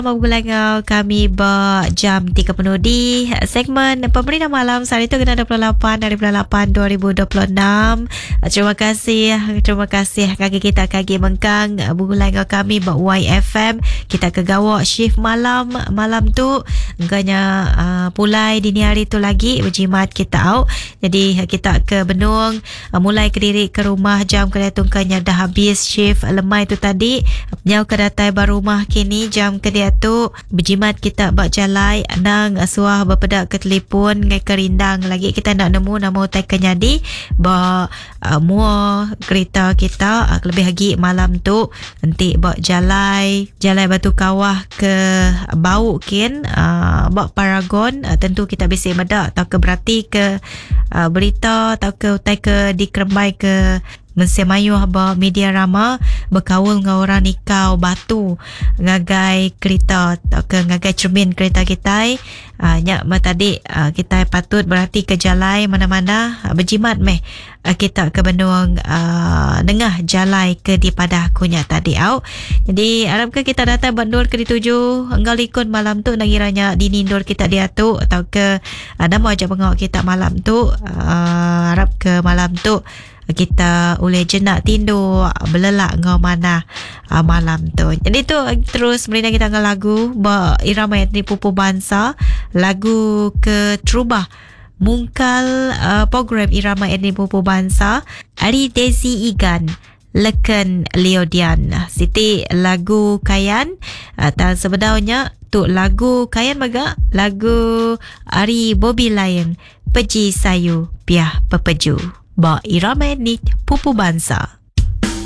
Mengulang kami jam 30 di segmen Pemerintah Malam saat itu kena 28 dari bulan 8 2026. Terima kasih kaki kita kaki mengkang mengulang kami YFM. Kita ke gawak shift malam tu enggaknya pulai dini hari tu lagi berjimat kita out. Jadi kita ke Benung mulai ke diri ke rumah jam kena tungkanya dah habis shift lemai tu tadi nyau ke datai baru rumah kini jam ke dia tu berjimat kita bak jalai nang suah berpedak ke telefon ngai kerindang lagi kita nak nemu nama utai kenyadi ba mua kereta kita lebih lagi malam tu nanti bak jalai batu kawah ke bau kin bak Paragon. Tentu kita bisik medak atau ke berarti ke berita atau ke utai ke dikerembai ke mensemayuh ba media rama berkawul dengan orang nikau batu ngagai kereta atau ke ngagai cermin kereta kita nyak tadi kita patut berarti ke jalai mana-mana berjimat meh kita ke Benung dengah jalai ke di padah kunya tadi au. Jadi harap ke kita datang bandul ke dituju enggal ikut malam tu nangiranya dinindur kita dia tu atau ke nama aja pengawak kita malam tu harap ke malam tu kita boleh jenak tindu belelak ngau mana malam tu. Jadi tu terus merina kita dengan lagu irama etnik Pupu Bansa, lagu ke Trubah mungkal program irama etnik Pupu Bansa Ari Desi Igan Leken Leodian Siti lagu Kayan dan sebenarnya tu lagu Kayan maga lagu Ari Bobby Lion Peji Sayu Piah Pepeju ba irama etnik Pupu Bansa.